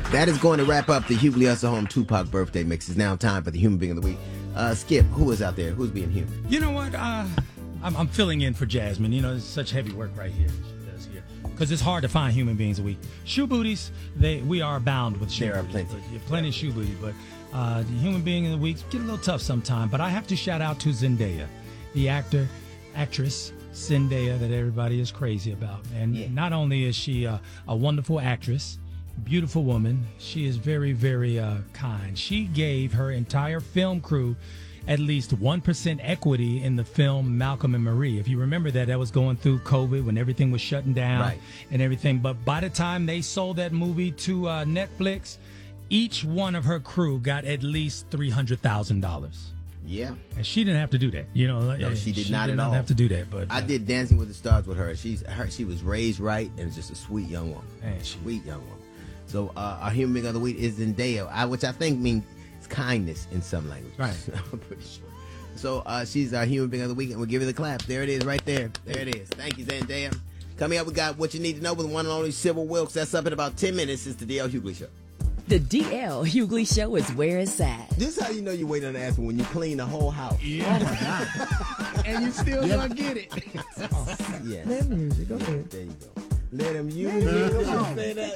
That is going to wrap up the Hughley Hustle Home Tupac birthday mix. It's now time for the Human Being of the Week. Skip, who is out there? Who's being human? You know what? I'm filling in for Jasmine. You know, it's such heavy work right here. She does here because it's hard to find human beings a week. Shoe booties, we are abound with shoe there booties. There are plenty. Plenty of shoe booties, but the human being of the week get a little tough sometimes. But I have to shout out to Zendaya, the actress Zendaya that everybody is crazy about. And not only is she a wonderful actress, beautiful woman, she is very, very kind. She gave her entire film crew at least 1% equity in the film Malcolm and Marie. If you remember that was going through COVID when everything was shutting down and everything. But by the time they sold that movie to Netflix, each one of her crew got at least $300,000. Yeah. And she didn't have to do that. You know, no, she did not at all have to do that. But I did Dancing with the Stars with her. She was raised right and just a sweet young woman. Sweet young woman. So our Human Being of the Week is Zendaya, which I think means kindness in some languages. Right. I'm pretty sure. So she's our Human Being of the Week, and we'll give her the clap. There it is, right there. There it is. Thank you, Zendaya. Coming up, we got What You Need to Know with the one and only Sybil Wilkes. That's up in about 10 minutes. It's the D.L. Hughley Show. The D.L. Hughley Show is where it's at. This is how you know you're waiting on the answer when you clean the whole house. Yeah. Oh, my God. And you still don't get it. Yes. Let him use it. Go ahead. There you go. Let him use it. Come on, say that.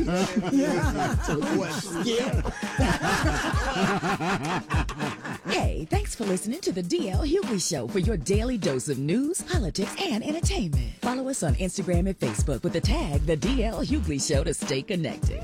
Hey, thanks for listening to the D.L. Hughley Show for your daily dose of news, politics, and entertainment. Follow us on Instagram and Facebook with the tag The D.L. Hughley Show to stay connected.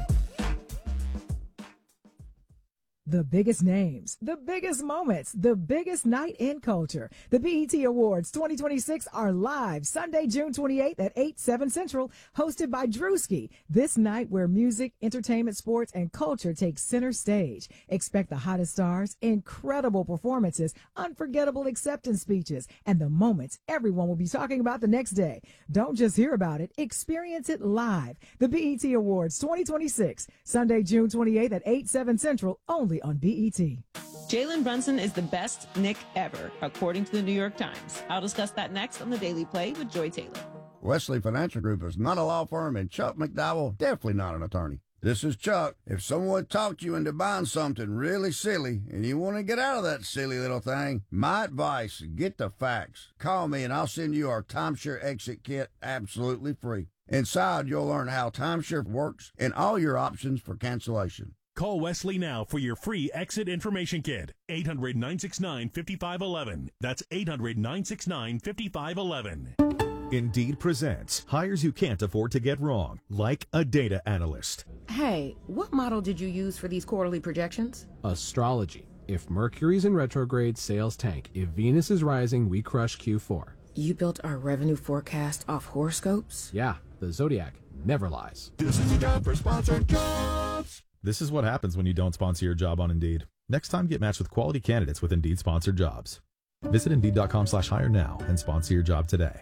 The biggest names, the biggest moments, the biggest night in culture. The BET Awards 2026 are live Sunday, June 28th at 8/7 Central, hosted by Drewski. This night where music, entertainment, sports, and culture take center stage. Expect the hottest stars, incredible performances, unforgettable acceptance speeches, and the moments everyone will be talking about the next day. Don't just hear about it, experience it live. The BET Awards 2026, Sunday, June 28th at 8/7 Central, only on BET. Jalen Brunson is the best Knick ever, according to the New York Times. I'll discuss that next on the Daily Play with Joy Taylor. Wesley Financial Group is not a law firm, and Chuck McDowell definitely not an attorney. This is Chuck. If someone talked you into buying something really silly and you want to get out of that silly little thing, my advice, get the facts. Call me and I'll send you our timeshare exit kit absolutely free. Inside, you'll learn how timeshare works and all your options for cancellation. Call Wesley now for your free exit information kit. 800-969-5511. That's 800-969-5511. Indeed presents hires you can't afford to get wrong, like a data analyst. Hey, what model did you use for these quarterly projections? Astrology. If Mercury's in retrograde, sales tank. If Venus is rising, we crush Q4. You built our revenue forecast off horoscopes? Yeah, the Zodiac never lies. This is a job for sponsored jobs. This is what happens when you don't sponsor your job on Indeed. Next time, get matched with quality candidates with Indeed sponsored jobs. Visit Indeed.com/hire now and sponsor your job today.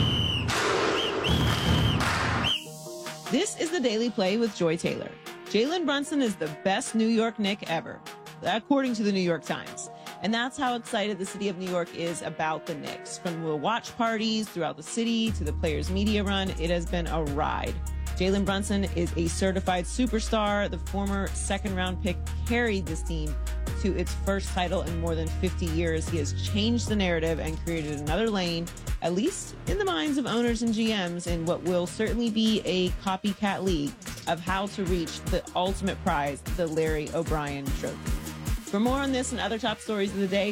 This is the Daily Play with Joy Taylor. Jalen Brunson is the best New York Knick ever, according to the New York Times. And that's how excited the city of New York is about the Knicks. From the watch parties throughout the city to the players' media run, it has been a ride. Jalen Brunson is a certified superstar. The former second-round pick carried this team to its first title in more than 50 years. He has changed the narrative and created another lane, at least in the minds of owners and GMs, in what will certainly be a copycat league of how to reach the ultimate prize, the Larry O'Brien Trophy. For more on this and other top stories of the day,